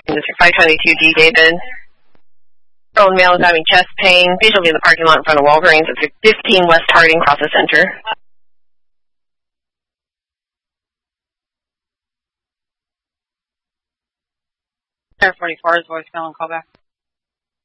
District 522D, David. Old male is having chest pain. Visually in the parking lot in front of Walgreens at 15 West Harding, across the center. Air 44 is voicemail and callback.